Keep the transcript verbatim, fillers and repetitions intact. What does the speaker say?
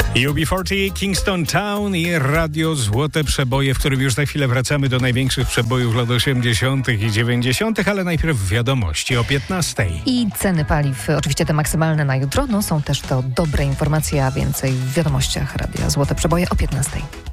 U B czterdzieści, Kingston Town i Radio Złote Przeboje, w którym już za chwilę wracamy do największych przebojów lat osiemdziesiątych i dziewięćdziesiątych, ale najpierw wiadomości o piętnastej. I ceny paliw, oczywiście te maksymalne na jutro, no są też to dobre informacje, a więcej w wiadomościach Radia Złote Przeboje o piętnastej.